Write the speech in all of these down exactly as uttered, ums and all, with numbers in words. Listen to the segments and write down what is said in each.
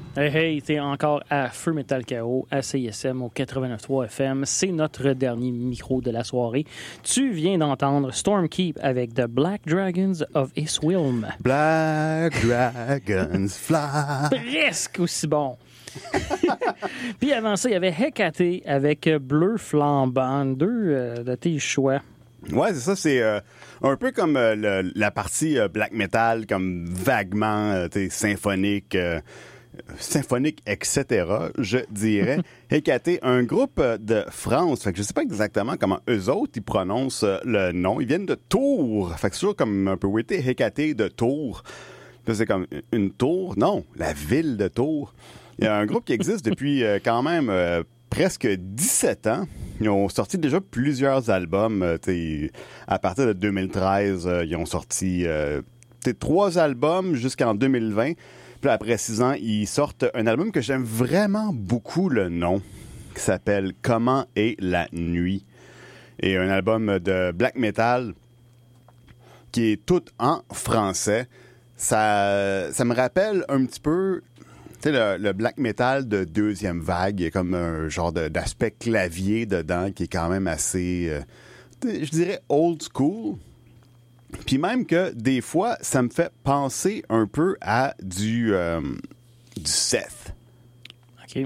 Hey, hey, t'es encore à Feu Metal Chaos, à C I S M au quatre-vingt-neuf point trois F M. C'est notre dernier micro de la soirée. Tu viens d'entendre Stormkeep avec The Black Dragons of Iswilm. Black Dragons Fly. Presque aussi bon. Puis avant ça, il y avait Hecate avec Bleu Flambant, deux euh, de tes choix. Ouais, c'est ça, c'est euh, un peu comme euh, le, la partie euh, black metal, comme vaguement euh, symphonique, euh, symphonique, et cetera, je dirais. Hecate, un groupe de France, fait que je sais pas exactement comment eux autres, ils prononcent euh, le nom. Ils viennent de Tours, fait que c'est toujours comme un peu weird, Hecate de Tours. Puis c'est comme une tour, non, la ville de Tours. Il y a un groupe qui existe depuis euh, quand même euh, presque dix-sept ans. Ils ont sorti déjà plusieurs albums. Euh, à partir de deux mille treize, euh, ils ont sorti euh, trois albums jusqu'en deux mille vingt. Puis après six ans, ils sortent un album que j'aime vraiment beaucoup le nom, qui s'appelle « Comment est la nuit ». Et un album de black metal qui est tout en français. Ça, ça me rappelle un petit peu... Tu sais, le, le black metal de deuxième vague, il y a comme un genre de, d'aspect clavier dedans qui est quand même assez, euh, je dirais, old school. Puis même que des fois, ça me fait penser un peu à du, euh, du Seth. OK.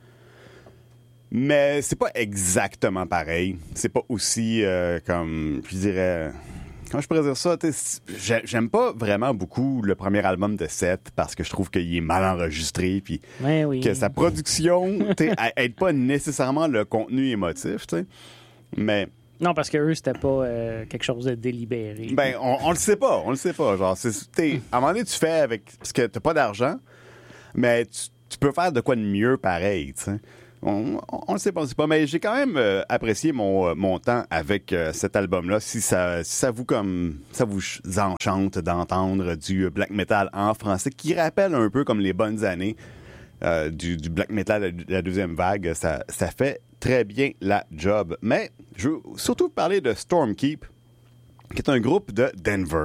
Mais c'est pas exactement pareil. C'est pas aussi euh, comme, je dirais... Comment je pourrais dire ça? J'aime pas vraiment beaucoup le premier album de Seth parce que je trouve qu'il est mal enregistré puis ouais, oui. que sa production aide pas nécessairement le contenu émotif, t'sais. Mais... Non, parce que eux, c'était pas euh, quelque chose de délibéré. Ben, on, on le sait pas, on le sait pas. Genre, c'est, à un moment donné, tu fais avec... Parce que t'as pas d'argent, mais tu, tu peux faire de quoi de mieux pareil, tu sais. On, on, on le sait pas, on le sait pas, mais j'ai quand même euh, apprécié mon, mon temps avec euh, cet album-là. Si ça, si ça vous comme ça vous enchante d'entendre du black metal en français, qui rappelle un peu comme les bonnes années euh, du, du black metal de la deuxième vague, ça, ça fait très bien la job. Mais je veux surtout parler de Stormkeep, qui est un groupe de Denver,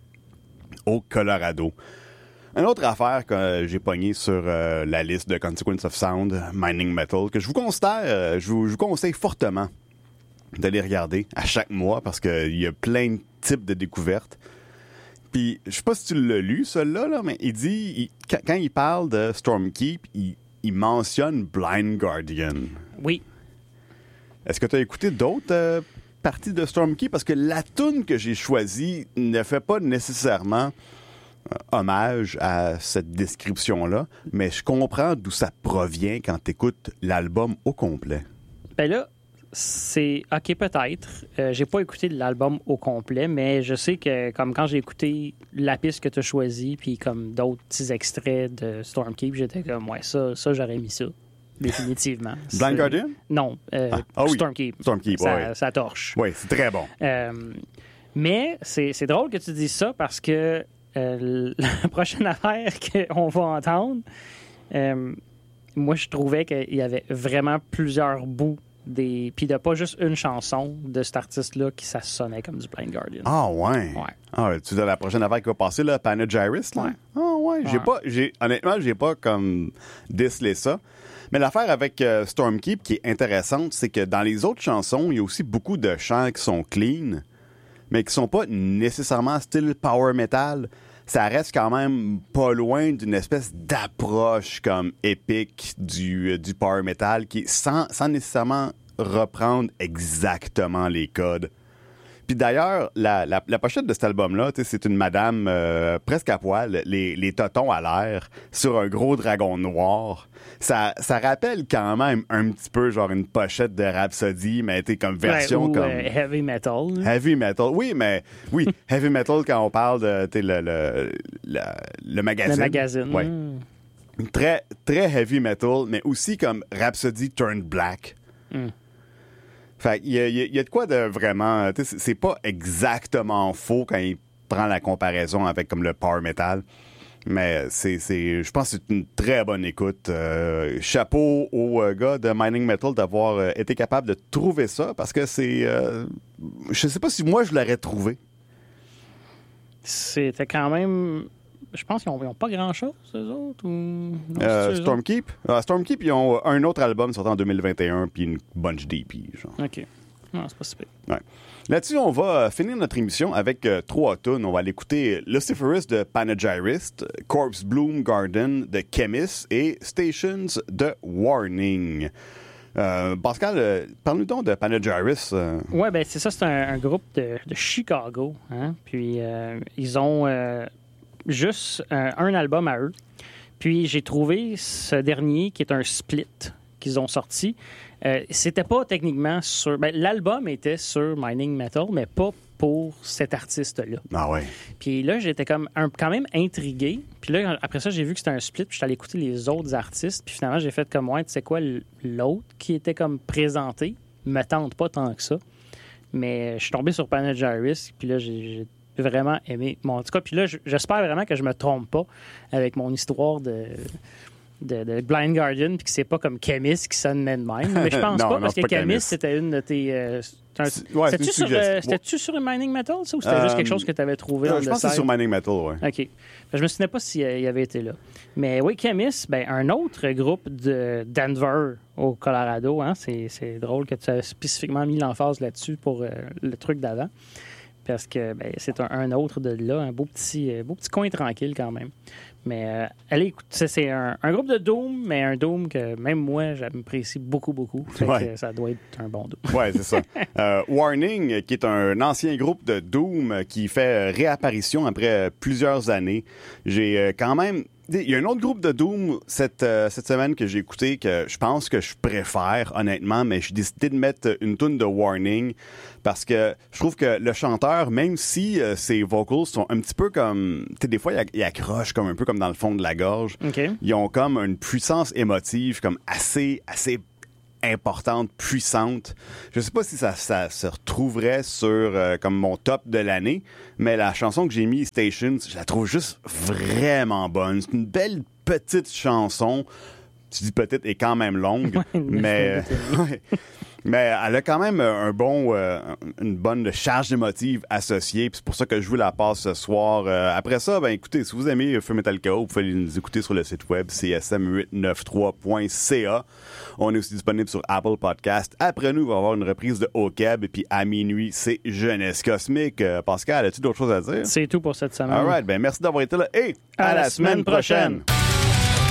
au Colorado. Une autre affaire que j'ai pognée sur euh, la liste de Consequence of Sound, Mining Metal, que je vous considère, euh, je, vous, je vous conseille fortement d'aller regarder à chaque mois parce qu'il y a plein de types de découvertes. Puis, je sais pas si tu l'as lu, celui-là, là, mais il dit, il, quand, quand il parle de Stormkeep, il, il mentionne Blind Guardian. Oui. Est-ce que tu as écouté d'autres euh, parties de Stormkeep? Parce que la tune que j'ai choisie ne fait pas nécessairement... hommage à cette description-là, mais je comprends d'où ça provient quand tu écoutes l'album au complet. Ben là, c'est... OK, peut-être. Euh, j'ai pas écouté l'album au complet, mais je sais que, comme quand j'ai écouté la piste que tu as choisie, puis comme d'autres petits extraits de Stormkeep, j'étais comme, ouais, ça, ça j'aurais mis ça. Définitivement. Blind Guardian? Non, euh, ah, ah oui. Stormkeep. Stormkeep, ça, ouais. ça torche. Oui, c'est très bon. Euh, mais c'est, c'est drôle que tu dises ça parce que Euh, la prochaine affaire qu'on va entendre, euh, moi, je trouvais qu'il y avait vraiment plusieurs bouts, des puis de pas juste une chanson de cet artiste-là qui ça sonnait comme du Blind Guardian. Ah, ouais. Ouais. Ah, tu dis la prochaine affaire qui va passer, là, Panegyris, là? Ouais. Ah, ouais. J'ai ouais. pas, j'ai, honnêtement, j'ai pas comme décelé ça. Mais l'affaire avec euh, Stormkeep qui est intéressante, c'est que dans les autres chansons, il y a aussi beaucoup de chants qui sont clean, mais qui sont pas nécessairement style power metal. Ça reste quand même pas loin d'une espèce d'approche comme épique du, du power metal qui sans, sans nécessairement reprendre exactement les codes. Puis d'ailleurs, la, la, la pochette de cet album-là, c'est une madame euh, presque à poil, les, les totons à l'air, sur un gros dragon noir. Ça, ça rappelle quand même un petit peu genre une pochette de Rhapsody, mais t'es comme version ouais, ou, comme... Euh, heavy metal. Heavy metal, oui, mais oui, heavy metal quand on parle de le, le, le, le magazine. Le magazine. Ouais. Mm. Très, très heavy metal, mais aussi comme Rhapsody turned black. Mm. Fait qu'il y a, il y a de quoi de vraiment... C'est, c'est pas exactement faux quand il prend la comparaison avec comme le power metal. Mais c'est, c'est, je pense que c'est une très bonne écoute. Euh, chapeau au euh, gars de Mining Metal d'avoir euh, été capable de trouver ça parce que c'est... Euh, je sais pas si moi je l'aurais trouvé. C'était quand même je pense qu'ils n'ont pas grand-chose, eux autres. Ou... Non, Euh, eux Stormkeep? Euh, Stormkeep, ils ont un autre album sorti en deux mille vingt et un, puis une bunch d'E P, genre. OK. Non, c'est pas si pire. Ouais. Là-dessus, on va euh, finir notre émission avec euh, trois tunes. On va aller écouter Luciferus de Panegyrist, Corpse Bloom Garden de Chemist et Stations de Warning. Euh, Pascal, euh, parle-nous donc de Panegyrist. Euh... Oui, ben c'est ça, c'est un, un groupe de, de Chicago. Hein? Puis euh, ils ont euh, juste un, un album à eux. Puis j'ai trouvé ce dernier qui est un split qu'ils ont sorti. Euh, c'était pas techniquement sur... Ben, l'album était sur Mining Metal, mais pas pour cet artiste-là. Ah ouais. Puis là, j'étais comme un, quand même intrigué. Puis là, après ça, j'ai vu que c'était un split, puis je suis allé écouter les autres artistes. Puis finalement, j'ai fait comme, ouais, tu sais quoi, l'autre qui était comme présenté me tente pas tant que ça. Mais je suis tombé sur Panegyrist, puis là, j'ai, j'ai vraiment aimé. Bon, en tout cas, puis là, j'espère vraiment que je me trompe pas avec mon histoire de... De, de Blind Guardian, puis que c'est pas comme Chemist qui sonne de même. Mais je pense non, pas, non, parce que pas Chemist, Chemist. c'était une de tes... Euh, un, ouais, c'était-tu, sur, euh, c'était-tu sur Mining Metal, ça, ou c'était euh, juste quelque chose que tu avais trouvé euh, dans je le pense que c'est sur Mining Metal, oui. OK. Ben, je me souvenais pas s'il y avait été là. Mais oui, Chemist, ben, un autre groupe de Denver, au Colorado. Hein, c'est, c'est drôle que tu aies spécifiquement mis l'emphase là-dessus pour euh, le truc d'avant. Parce que ben, c'est un, un autre de là, un beau petit, beau petit coin tranquille quand même. Mais euh, allez, écoute, c'est un, un groupe de Doom, mais un Doom que même moi, j'apprécie beaucoup, beaucoup. Fait ouais. que ça doit être un bon Doom. Oui, c'est ça. euh, Warning, qui est un ancien groupe de Doom qui fait réapparition après plusieurs années. J'ai euh, quand même... Il y a un autre groupe de Doom cette, euh, cette semaine que j'ai écouté que je pense que je préfère, honnêtement, mais j'ai décidé de mettre une tune de Warning parce que je trouve que le chanteur, même si euh, ses vocals sont un petit peu comme... Tu sais, des fois, il accroche comme un peu comme dans le fond de la gorge. Okay. Ils ont comme une puissance émotive comme assez, assez importante, puissante. Je sais pas si ça, ça se retrouverait sur euh, comme mon top de l'année, mais la chanson que j'ai mis, Stations, je la trouve juste vraiment bonne. C'est une belle petite chanson. Tu dis petite et quand même longue, ouais, mais mais elle a quand même un bon, euh, une bonne charge émotive associée. Puis c'est pour ça que je vous la passe ce soir. Euh, après ça, ben écoutez, si vous aimez Feu Metal Chaos, vous pouvez nous écouter sur le site web c s m huit cent quatre-vingt-treize point c a. On est aussi disponible sur Apple Podcast. Après nous, il va y avoir une reprise de O K E B. Et puis à minuit, c'est Jeunesse Cosmique. Euh, Pascal, as-tu d'autres choses à dire? C'est tout pour cette semaine. All right, ben merci d'avoir été là et à, à la, la semaine, semaine prochaine. prochaine.